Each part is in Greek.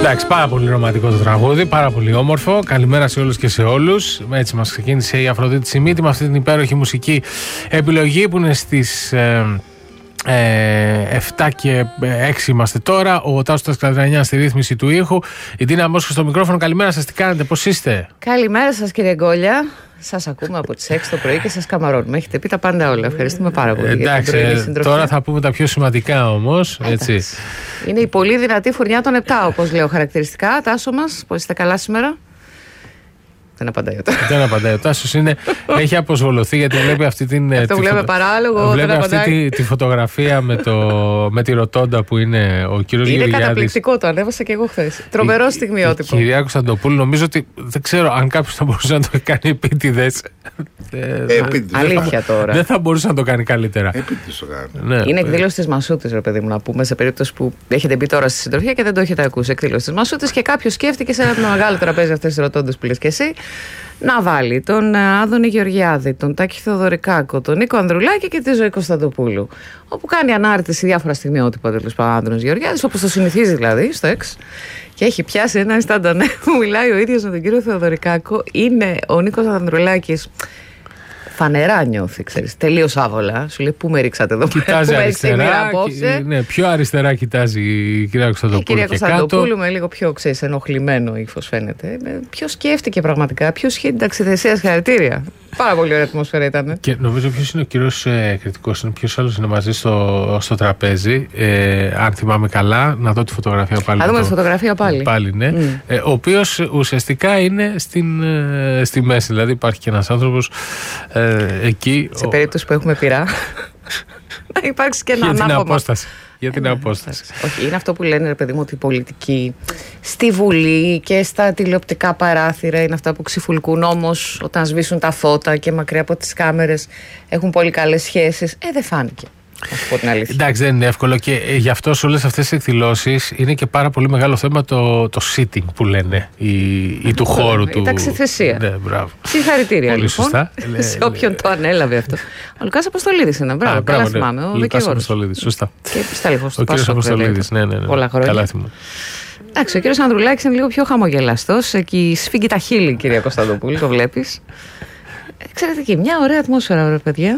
Εντάξει, πάρα πολύ ρομαντικό το τραγούδι, πάρα πολύ όμορφο. Καλημέρα σε όλους και σε όλους. Έτσι μας ξεκίνησε η Αφροδίτη Σιμίτη με αυτή την υπέροχη μουσική επιλογή που είναι στις 7 και 6 είμαστε τώρα. Ο Τάσος Καδρανιά στη ρύθμιση του ήχου. Η Τίνα Μόσχο στο μικρόφωνο. Καλημέρα σας, τι κάνετε, πώς είστε? Καλημέρα σας κύριε Γκόλια. Σας ακούμε από τις 6 το πρωί και σας καμαρώνουμε. Έχετε πει τα πάντα όλα. Ευχαριστούμε πάρα πολύ. Εντάξει, τώρα θα πούμε τα πιο σημαντικά όμως. Έτσι. Είναι η πολύ δυνατή φουρνιά των 7, όπως λέω χαρακτηριστικά. Τάσο μας, πώς είστε, καλά σήμερα? Δεν απαντάει ο Τάσος. Δεν απαντάει ο Τάσος. Έχει αποσβολωθεί γιατί βλέπει αυτή την. Αυτό βλέπε παράλογο. Βλέπει αυτή τη φωτογραφία με τη ροτόντα που είναι ο κύριος Γεωργιάδης. Είναι καταπληκτικό, το ανέβασα και εγώ χθες. Τρομερό στιγμιότυπο. Κυρία Κωνσταντοπούλου, νομίζω ότι δεν ξέρω αν κάποιος θα μπορούσε να το κάνει επίτηδες. Αλήθεια τώρα. Δεν θα μπορούσε να το κάνει καλύτερα. Επίτηδες το κάνει. Είναι εκδήλωση της Μασούτης, ρε παιδί μου, να πούμε, σε περίπτωση που έχετε μπει τώρα στη συντροφιά και δεν το έχετε ακούσει. Εκδήλωση της Μασούτης και κάποιος σκέφτηκε σε ένα μεγάλο τραπέζι αυτές τις ροτόντες που λες και εσύ να βάλει τον Άδωνη Γεωργιάδη, τον Τάκη Θεοδωρικάκο, τον Νίκο Ανδρουλάκη και τη Ζωή Κωνσταντοπούλου. Όπου κάνει ανάρτηση διάφορα στιγμιότυπα τέλος πάντων Άδωνης Γεωργιάδης, όπως το συνηθίζει δηλαδή στο Εξ. Και έχει πιάσει ένα инстαντανέ που μιλάει ο ίδιος με τον κύριο Θεοδωρικάκο. Είναι ο Νίκος Ανδρουλάκης. Φανερά νιώθει, ξέρεις, τελείως άβολα. Σου λέει πού με ρίξατε εδώ πέρα. Κοιτάζει αριστερά. Ναι, πιο αριστερά κοιτάζει η κυρία Κωνσταντοπούλου. Η κυρία Κωνσταντοπούλου με λίγο πιο, ξέρεις, ενοχλημένο ύφος φαίνεται. Ποιος σκέφτηκε πραγματικά, ποιος είχε την ταξιδεσία, συγχαρητήρια. Πάρα πολύ ωραία ατμόσφαιρα ήταν. Και νομίζω ποιος είναι ο κύριος κριτικός, είναι ποιος άλλος είναι μαζί στο τραπέζι. Αν θυμάμαι καλά, να δω τη φωτογραφία πάλι. Να δούμε τη φωτογραφία πάλι. Πάλι, ναι. Ο οποίος ουσιαστικά είναι στη μέση. Δηλαδή υπάρχει και ένας άνθρωπος εκεί. Σε περίπτωση που έχουμε πειρά, να υπάρξει και ένα ανάποδο. Για την απόσταση. Όχι, είναι αυτό που λένε, ρε παιδί μου, ότι η πολιτική στη Βουλή και στα τηλεοπτικά παράθυρα είναι αυτά που ξυφουλκούν, όμως όταν σβήσουν τα φώτα και μακριά από τις κάμερες έχουν πολύ καλές σχέσεις. Δεν φάνηκε. Να σου πω την αλήθεια. Εντάξει, δεν είναι εύκολο και γι' αυτό σε όλες αυτές τις εκδηλώσεις είναι και πάρα πολύ μεγάλο θέμα το sitting που λένε ή του χώρου του. Η ταξιθεσία. Ναι, μπράβο. Συγχαρητήρια πολύ λοιπόν σωστά. σε όποιον το ανέλαβε αυτό. Ο Λουκάς Αποστολίδης είναι. Μπράβο, καλά θυμάμαι. Ο Λουκάς Αποστολίδης, σωστά. Και στέλεχος του ο κύριος Αποστολίδης, ναι. Πολλά χρόνια. Καλά θυμάμαι. Εντάξει, ο κύριος Ανδρουλάκης είναι λίγο πιο χαμογελαστός. Εκεί σφίγγει τα χείλη, κυρία Κωνσταντοπούλου, το βλέπεις. Εξαιρετική, μια ωραία ατμόσφαιρα, ωραία παιδιά.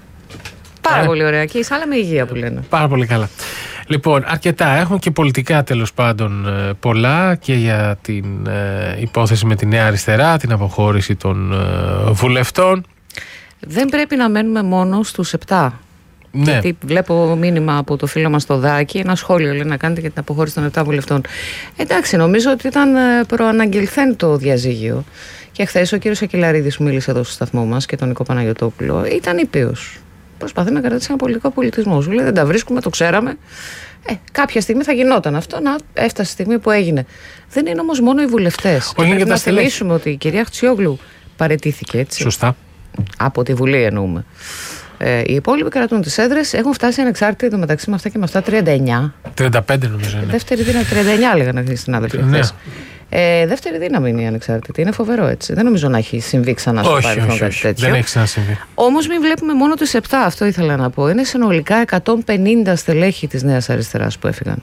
Πάρα πολύ ωραία και η σάλα με υγεία που λένε. Πάρα πολύ καλά. Λοιπόν, αρκετά. Έχουμε και πολιτικά τέλος πάντων πολλά και για την υπόθεση με τη Νέα Αριστερά, την αποχώρηση των βουλευτών. Δεν πρέπει να μένουμε μόνο στους 7. Ναι. Γιατί βλέπω μήνυμα από το φίλο μας το Δάκη, ένα σχόλιο λέει να κάνετε για την αποχώρηση των 7 βουλευτών. Εντάξει, νομίζω ότι ήταν προαναγγελθέν το διαζύγιο. Και χθες ο κύριος Ακελαρίδης που μίλησε εδώ στο σταθμό μας και τον Νικό Παναγιωτόπουλο ήταν ήπιος. Προσπαθεί να κρατήσει ένα πολιτικό πολιτισμό. Σου λέει δεν τα βρίσκουμε, το ξέραμε. Κάποια στιγμή θα γινόταν αυτό, να έφτασε η στιγμή που έγινε. Δεν είναι όμως μόνο οι βουλευτές. Πρέπει να θυμίσουμε ότι η κυρία Χτσιόγλου παραιτήθηκε, έτσι. Σωστά. Από τη Βουλή εννοούμε. Οι υπόλοιποι κρατούν τις έδρες, έχουν φτάσει ανεξάρτητοι εντωμεταξύ με αυτά και με αυτά 39. 35 νομίζω είναι. Δεύτερη δύναμη, 39 λέγανε στην άδελφη. Ναι. Δεύτερη δύναμη είναι η ανεξάρτητη. Είναι φοβερό έτσι. Δεν νομίζω να έχει συμβεί ξανά στο παρελθόν κάτι τέτοιο. Δεν έχει ξανασυμβεί. Όμως μην βλέπουμε μόνο τους 7, αυτό ήθελα να πω. Είναι συνολικά 150 στελέχη της Νέας Αριστεράς που έφυγαν.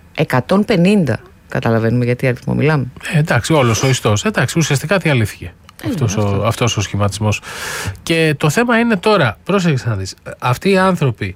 150. Καταλαβαίνουμε γιατί αριθμό μιλάμε. Εντάξει, όλος ο ιστός. Εντάξει, ουσιαστικά διαλύθηκε αυτός ο σχηματισμός. Και το θέμα είναι τώρα, πρόσεξε να δεις, αυτοί οι άνθρωποι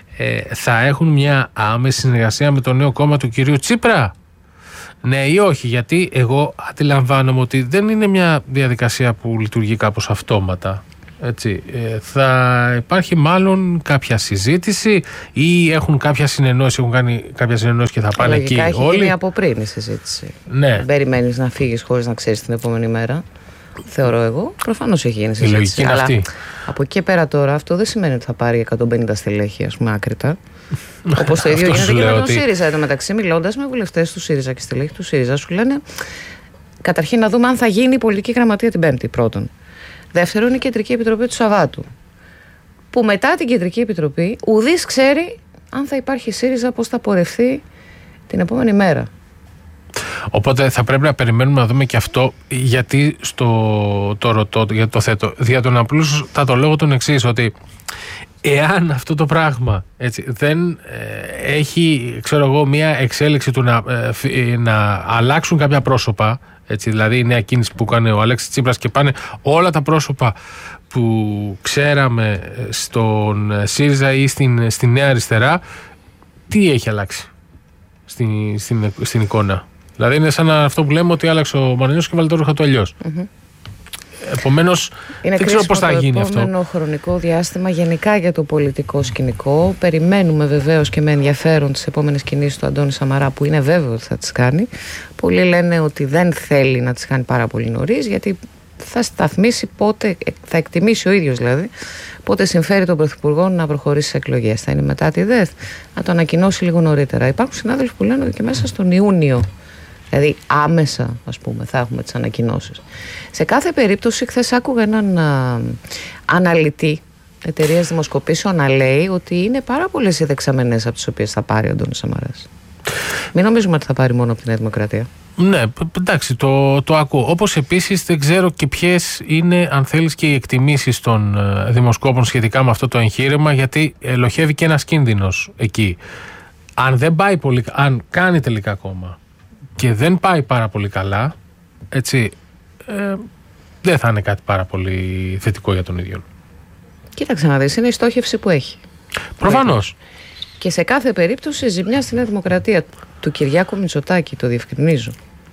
θα έχουν μια άμεση συνεργασία με το νέο κόμμα του κυρίου Τσίπρα. Ναι ή όχι, γιατί εγώ αντιλαμβάνομαι ότι δεν είναι μια διαδικασία που λειτουργεί κάπως αυτόματα. Έτσι. Θα υπάρχει μάλλον κάποια συζήτηση ή έχουν κάποια συνεννόηση, έχουν κάνει κάποια συνεννόηση και θα πάνε εκεί όλοι. Έχει γίνει από πριν η συζήτηση. Ναι. Δεν περιμένεις να φύγεις χωρίς να ξέρεις την επόμενη μέρα. Θεωρώ εγώ. Προφανώς έχει γίνει συζήτηση. Η λογική είναι αλλά αυτή. Από εκεί και πέρα τώρα αυτό δεν σημαίνει ότι θα πάρει 150 στελέχη, ας πούμε, άκρητα. Όπως το ίδιο γίνεται και με τον ΣΥΡΙΖΑ. Εν τω μεταξύ, μιλώντας με βουλευτές του ΣΥΡΙΖΑ και στελέχη του ΣΥΡΙΖΑ, σου λένε καταρχήν να δούμε αν θα γίνει η πολιτική γραμματεία την Πέμπτη, πρώτον. Δεύτερον, η Κεντρική Επιτροπή του Σαββάτου. Που μετά την Κεντρική Επιτροπή, ουδής ξέρει αν θα υπάρχει ΣΥΡΙΖΑ, πώς θα πορευθεί την επόμενη μέρα. Οπότε θα πρέπει να περιμένουμε να δούμε και αυτό, γιατί το ρωτώ, γιατί το θέτω. Για τον απλούστατο λόγο τον εξής, ότι Εάν αυτό το πράγμα δεν έχει, ξέρω εγώ, μια εξέλιξη του να αλλάξουν κάποια πρόσωπα, δηλαδή η νέα κίνηση που κάνει ο Αλέξης Τσίπρας και πάνε όλα τα πρόσωπα που ξέραμε στον ΣΥΡΙΖΑ ή στην Νέα Αριστερά, τι έχει αλλάξει στην εικόνα? Δηλαδή είναι σαν αυτό που λέμε ότι άλλαξε ο Μαρινιός και βάλε το ρούχα του αλλιώς. Επομένως, δεν ξέρω πώς θα γίνει αυτό. Είναι επόμενο χρονικό διάστημα γενικά για το πολιτικό σκηνικό. Περιμένουμε βεβαίως και με ενδιαφέρον τις επόμενες κινήσεις του Αντώνη Σαμαρά, που είναι βέβαιο ότι θα τις κάνει. Πολλοί λένε ότι δεν θέλει να τις κάνει πάρα πολύ νωρίς, γιατί θα σταθμίσει πότε, θα εκτιμήσει ο ίδιος δηλαδή, πότε συμφέρει τον Πρωθυπουργό να προχωρήσει σε εκλογές. Θα είναι μετά τη ΔΕΘ, να το ανακοινώσει λίγο νωρίτερα. Υπάρχουν συνάδελφοι που λένε ότι και μέσα στον Ιούνιο, δηλαδή άμεσα, ας πούμε, θα έχουμε τις ανακοινώσεις. Σε κάθε περίπτωση, χθες άκουγα έναν αναλυτή εταιρείας δημοσκοπήσεων να λέει ότι είναι πάρα πολλές οι δεξαμενές από τις οποίες θα πάρει ο Αντώνης Σαμαράς. Μην νομίζουμε ότι θα πάρει μόνο από τη Νέα Δημοκρατία. Ναι, εντάξει, το ακούω. Όπως επίσης δεν ξέρω και ποιες είναι, αν θέλεις, και οι εκτιμήσεις των δημοσκόπων σχετικά με αυτό το εγχείρημα, γιατί ελοχεύει και ένας κίνδυνος εκεί. Αν δεν πάει πολύ, αν κάνει τελικά ακόμα και δεν πάει πάρα πολύ καλά, δεν θα είναι κάτι πάρα πολύ θετικό για τον ίδιο. Κοίταξε να δεις, είναι η στόχευση που έχει. Προφανώς. Και σε κάθε περίπτωση ζημιά στη Νέα Δημοκρατία του Κυριάκου Μητσοτάκη, το διευκρινίζω.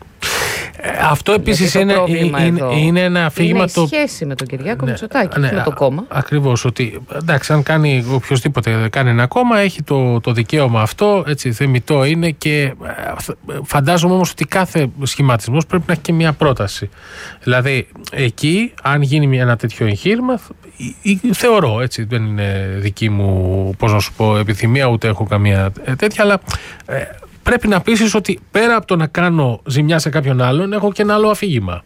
Αυτό επίσης είναι ένα αφήγημα. Είναι σχέση με τον Κυριάκο Μητσοτάκη, με το κόμμα. Ακριβώς, ότι εντάξει, αν κάνει οποιοδήποτε κάνει ένα κόμμα, έχει το δικαίωμα αυτό, θεμιτό είναι, και φαντάζομαι όμως ότι κάθε σχηματισμός πρέπει να έχει και μια πρόταση. Δηλαδή, εκεί, αν γίνει ένα τέτοιο εγχείρημα, θεωρώ, δεν είναι δική μου, πώς να σου πω, επιθυμία, ούτε έχω καμία τέτοια, αλλά πρέπει να πείσεις ότι πέρα από το να κάνω ζημιά σε κάποιον άλλον, έχω και ένα άλλο αφήγημα.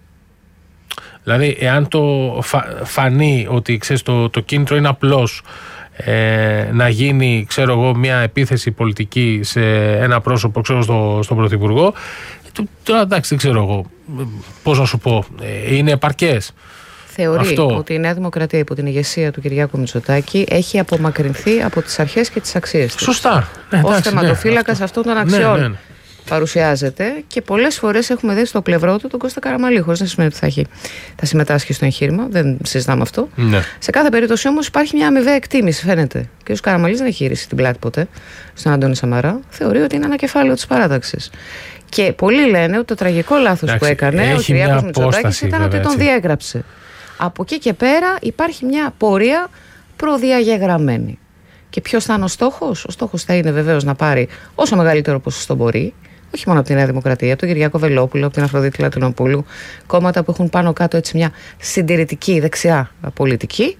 Δηλαδή, εάν το φανεί ότι ξέρεις, το κίνητρο είναι απλώς να γίνει, ξέρω εγώ, μια επίθεση πολιτική σε ένα πρόσωπο, ξέρω, στον Πρωθυπουργό, τώρα εντάξει, δεν ξέρω εγώ πώς να σου πω, είναι επαρκές. Θεωρεί ότι η Νέα Δημοκρατία υπό την ηγεσία του Κυριάκου Μητσοτάκη έχει απομακρυνθεί από τις αρχές και τις αξίες της. Σωστά. Ως θεματοφύλακας αυτών των αξιών παρουσιάζεται, και πολλές φορές έχουμε δει στο πλευρό του τον Κώστα Καραμανλή, χωρίς να σημαίνει ότι θα συμμετάσχει στο εγχείρημα, δεν συζητάμε αυτό. Ναι. Σε κάθε περίπτωση όμως υπάρχει μια αμοιβαία εκτίμηση, φαίνεται. Και ο Καραμανλής δεν έχει γυρίσει την πλάτη ποτέ στον Αντώνη Σαμαρά. Θεωρεί ότι είναι ένα κεφάλαιο της παράταξης. Και πολλοί λένε ότι το τραγικό λάθος που έκανε ο Κυριάκος Μητσοτάκης ήταν ότι τον διέγραψε. Από εκεί και πέρα υπάρχει μια πορεία προδιαγεγραμμένη. Και ποιος θα είναι ο στόχος? Ο στόχος θα είναι βεβαίως να πάρει όσο μεγαλύτερο ποσοστό μπορεί, όχι μόνο από τη Νέα Δημοκρατία, από τον Κυριάκο Βελόπουλο, από την Αφροδίτη Λατινοπούλου, κόμματα που έχουν πάνω κάτω μια συντηρητική δεξιά πολιτική.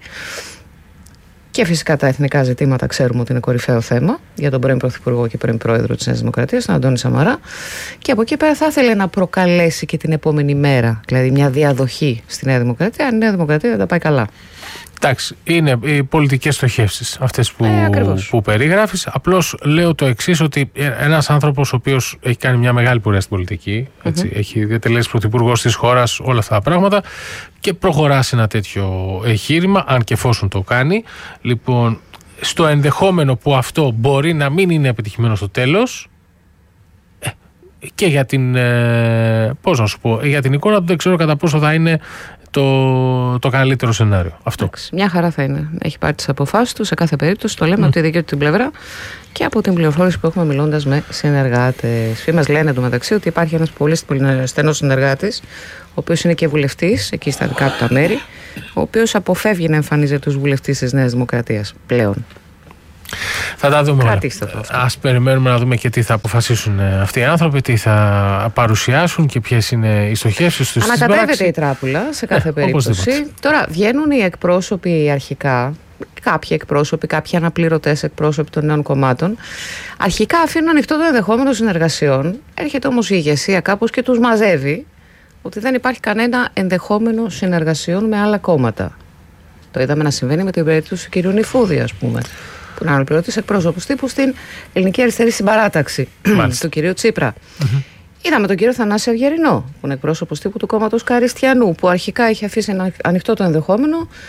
Και φυσικά τα εθνικά ζητήματα ξέρουμε ότι είναι κορυφαίο θέμα για τον πρώην Πρωθυπουργό και πρώην Πρόεδρο της Νέας Δημοκρατίας, τον Αντώνη Σαμαρά. Και από εκεί πέρα θα ήθελε να προκαλέσει και την επόμενη μέρα, δηλαδή μια διαδοχή στη Νέα Δημοκρατία, αν η Νέα Δημοκρατία δεν τα πάει καλά. Εντάξει, είναι οι πολιτικές στοχεύσεις αυτές που περιγράφεις. Απλώς λέω το εξής, ότι ένας άνθρωπος ο οποίος έχει κάνει μια μεγάλη πορεία στην πολιτική, έχει διατελέσει πρωθυπουργός της χώρας, όλα αυτά τα πράγματα, και προχωρά σε ένα τέτοιο εγχείρημα, αν και εφόσον το κάνει, λοιπόν, στο ενδεχόμενο που αυτό μπορεί να μην είναι επιτυχημένο στο τέλος, και για την, πώς να σου πω, για την εικόνα του δεν ξέρω κατά πόσο θα είναι το καλύτερο σενάριο. Αυτό. Μια χαρά θα είναι. Έχει πάρει τις αποφάσεις του σε κάθε περίπτωση. Το λέμε από τη δική του την πλευρά και από την πληροφόρηση που έχουμε μιλώντας με συνεργάτες. Φίλοι λένε εντωμεταξύ ότι υπάρχει ένας πολύ στενός συνεργάτης, ο οποίος είναι και βουλευτής, εκεί στα δικά του τα μέρη, ο οποίος αποφεύγει να εμφανίζεται τους βουλευτές της Νέας Δημοκρατίας πλέον. Θα τα δούμε. Ας περιμένουμε να δούμε και τι θα αποφασίσουν αυτοί οι άνθρωποι, τι θα παρουσιάσουν και ποιες είναι οι στοχεύσεις τους. Ανακατεύεται η τράπουλα σε κάθε περίπτωση. Τώρα βγαίνουν οι εκπρόσωποι αρχικά, κάποιοι εκπρόσωποι, κάποιοι αναπληρωτές εκπρόσωποι των νέων κομμάτων. Αρχικά αφήνουν ανοιχτό το ενδεχόμενο συνεργασιών. Έρχεται όμως η ηγεσία κάπως και τους μαζεύει ότι δεν υπάρχει κανένα ενδεχόμενο συνεργασιών με άλλα κόμματα. Το είδαμε να συμβαίνει με την περίπτωση του κ. Νηφούδη, ας πούμε, που είναι αναπληρωτής εκπρόσωπος τύπου στην Ελληνική Αριστερή Συμπαράταξη του κυρίου Τσίπρα. Είδαμε τον κύριο Θανάση Αυγερινό, που είναι εκπρόσωπος τύπου του κόμματος Καριστιανού, που αρχικά είχε αφήσει ανοιχτό το ενδεχόμενο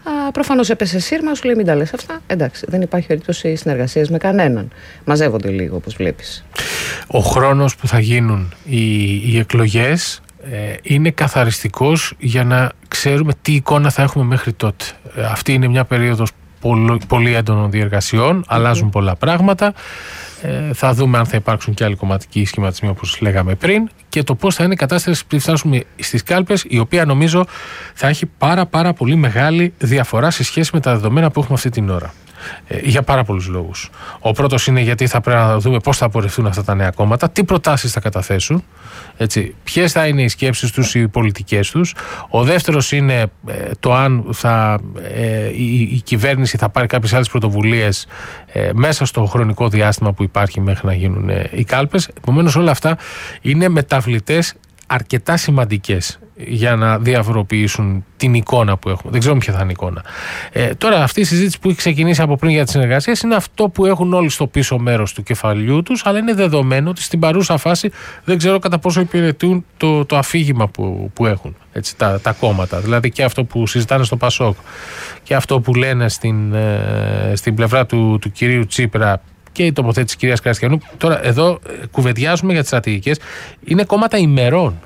Προφανώς έπεσε σύρμα, σου λέει μην τα λες αυτά. Εντάξει, δεν υπάρχει περίπτωση συνεργασίας με κανέναν. Μαζεύονται λίγο, όπως βλέπεις. Ο χρόνος που θα γίνουν οι εκλογές είναι καθαριστικός για να ξέρουμε τι εικόνα θα έχουμε μέχρι τότε. Αυτή είναι μια περίοδος πολύ έντονων διεργασιών, αλλάζουν πολλά πράγματα. Θα δούμε αν θα υπάρξουν και άλλοι κομματικοί σχηματισμοί, όπως λέγαμε πριν, και το πώς θα είναι η κατάσταση πριν φτάσουμε στις κάλπες, η οποία νομίζω θα έχει πάρα πολύ μεγάλη διαφορά σε σχέση με τα δεδομένα που έχουμε αυτή την ώρα. Για πάρα πολλούς λόγους. Ο πρώτος είναι γιατί θα πρέπει να δούμε πώς θα απορρευτούν αυτά τα νέα κόμματα, τι προτάσεις θα καταθέσουν, ποιες θα είναι οι σκέψεις τους, οι πολιτικές τους. Ο δεύτερος είναι το αν η κυβέρνηση θα πάρει κάποιες άλλες πρωτοβουλίες μέσα στο χρονικό διάστημα που υπάρχει μέχρι να γίνουν οι κάλπες. Επομένως, όλα αυτά είναι μεταβλητές αρκετά σημαντικές για να διαφοροποιήσουν την εικόνα που έχουμε. Δεν ξέρουμε ποια θα είναι η εικόνα. Τώρα, αυτή η συζήτηση που έχει ξεκινήσει από πριν για τις συνεργασίες είναι αυτό που έχουν όλοι στο πίσω μέρος του κεφαλιού τους, αλλά είναι δεδομένο ότι στην παρούσα φάση δεν ξέρω κατά πόσο υπηρετούν το αφήγημα που έχουν τα κόμματα. Δηλαδή και αυτό που συζητάνε στο Πασόκ και αυτό που λένε στην πλευρά του κυρίου Τσίπρα και η τοποθέτηση της κυρίας Καριστιανού. Τώρα εδώ κουβεντιάζουμε για τις στρατηγικές. Είναι κόμματα ημερών.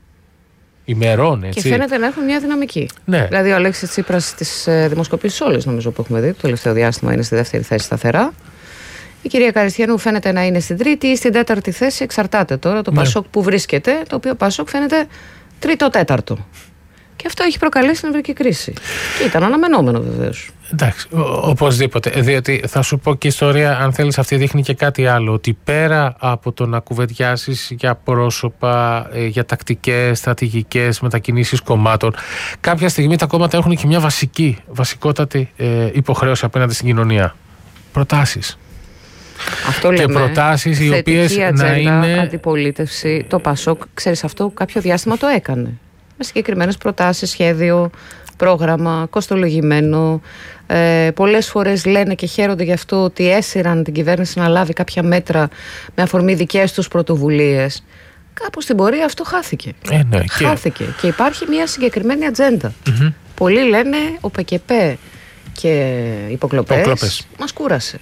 Έτσι. Και φαίνεται να έχουν μια δυναμική. Ναι. Δηλαδή ο Αλέξης Τσίπρας στις δημοσκοπήσεις όλες νομίζω που έχουμε δει, το τελευταίο διάστημα είναι στη δεύτερη θέση σταθερά. Η κυρία Καριστιανού φαίνεται να είναι στην τρίτη ή στην τέταρτη θέση, εξαρτάται τώρα το Πασόκ που βρίσκεται, το οποίο Πασόκ φαίνεται τρίτο-τέταρτο. Και αυτό έχει προκαλέσει νευρική κρίση. Και ήταν αναμενόμενο βεβαίως. Εντάξει, οπωσδήποτε. Διότι θα σου πω και η ιστορία, αν θέλεις, αυτή δείχνει και κάτι άλλο. Ότι πέρα από το να κουβεντιάσεις για πρόσωπα, για τακτικές, στρατηγικές μετακινήσεις κομμάτων, κάποια στιγμή τα κόμματα έχουν και μια βασικότατη υποχρέωση απέναντι στην κοινωνία. Προτάσεις. Αυτό και λέμε, προτάσεις οι οποίες να είναι. Αντιπολίτευση. Το Πασόκ, ξέρεις, αυτό κάποιο διάστημα το έκανε. Με συγκεκριμένες προτάσεις, σχέδιο, πρόγραμμα, κοστολογημένο. Πολλές φορές λένε και χαίρονται γι' αυτό ότι έσυραν την κυβέρνηση να λάβει κάποια μέτρα με αφορμή δικές τους πρωτοβουλίες. Κάπου στην πορεία αυτό χάθηκε. Ναι, χάθηκε. Και υπάρχει μια συγκεκριμένη ατζέντα. Πολλοί λένε ο ΠΚΠ και υποκλοπές μας κούρασε.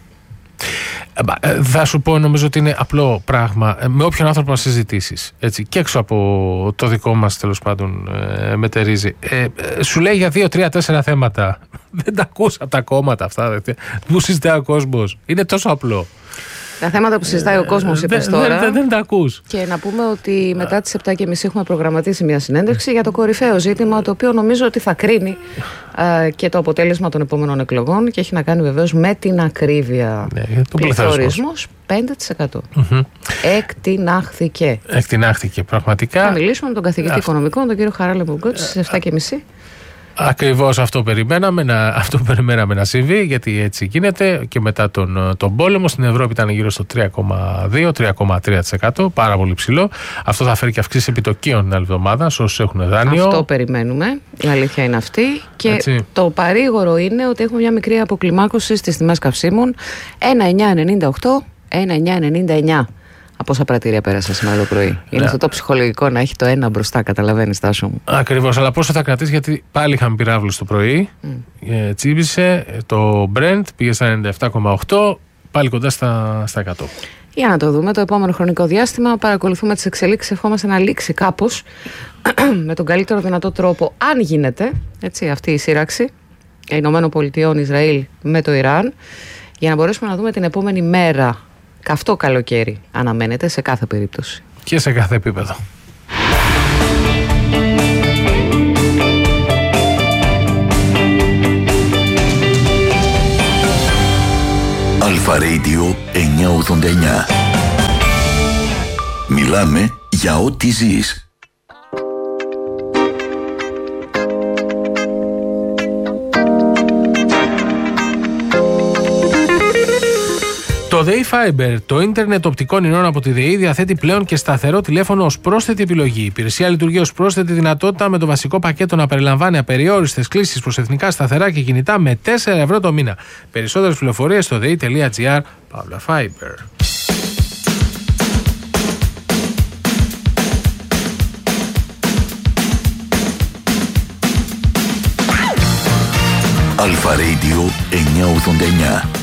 Θα σου πω, νομίζω ότι είναι απλό πράγμα με όποιον άνθρωπο να συζητήσεις, και έξω από το δικό μας τέλος πάντων μετερίζει. Σου λέει για 2, 3, 4 θέματα. Δεν τα ακούς από τα κόμματα αυτά που συζητάει ο κόσμος. Είναι τόσο απλό. Τα θέματα που συζητάει ο κόσμος, είπες τώρα. Δεν τα ακούς. Και να πούμε ότι μετά τις 7:30 έχουμε προγραμματίσει μια συνέντευξη για το κορυφαίο ζήτημα, το οποίο νομίζω ότι θα κρίνει και το αποτέλεσμα των επόμενων εκλογών και έχει να κάνει βεβαίως με την ακρίβεια. Πληθωρισμός 5%. Εκτινάχθηκε πραγματικά. Θα μιλήσουμε με τον καθηγητή οικονομικών, τον κύριο Χαράλαμπο Μπουγκότση, στις 7:30. Ακριβώς αυτό περιμέναμε να συμβεί, γιατί έτσι γίνεται και μετά τον πόλεμο. Στην Ευρώπη ήταν γύρω στο 3,2-3,3%, πάρα πολύ ψηλό. Αυτό θα φέρει και αυξήσεις επιτοκίων την άλλη εβδομάδα σε όσους έχουν δάνειο. Αυτό περιμένουμε, η αλήθεια είναι αυτή. Και έτσι, το παρήγορο είναι ότι έχουμε μια μικρή αποκλιμάκωση στις τιμές καυσίμων. 1,998, 1,999. Από όσα πρατήρια πέρασα σήμερα το πρωί. Είναι αυτό το ψυχολογικό να έχει το ένα μπροστά, καταλαβαίνεις, Τάσο μου. Ακριβώς, αλλά πόσο θα κρατήσει, γιατί πάλι είχαμε πυράβλους το πρωί. Τσίμπησε το Brent, πήγε στα 97,8, πάλι κοντά στα 100. Για να το δούμε το επόμενο χρονικό διάστημα. Παρακολουθούμε τις εξελίξεις. Ευχόμαστε να λήξει κάπως με τον καλύτερο δυνατό τρόπο, αν γίνεται, αυτή η σύραξη Ηνωμένων Πολιτειών, Ισραήλ με το Ιράν, για να μπορέσουμε να δούμε την επόμενη μέρα. Καυτό καλοκαίρι αναμένεται σε κάθε περίπτωση. Και σε κάθε επίπεδο. Αλφα Radio 989. Μιλάμε για ό,τι ζεις. Το ΔΕΗ Fiber, το ίντερνετ οπτικών ινών από τη ΔΕΗ, διαθέτει πλέον και σταθερό τηλέφωνο ως πρόσθετη επιλογή. Η υπηρεσία λειτουργεί ως πρόσθετη δυνατότητα με το βασικό πακέτο να περιλαμβάνει απεριόριστες κλήσεις προς εθνικά σταθερά και κινητά με 4 ευρώ το μήνα. Περισσότερες πληροφορίες στο dei.gr/fiber. Αλφα Radio 989.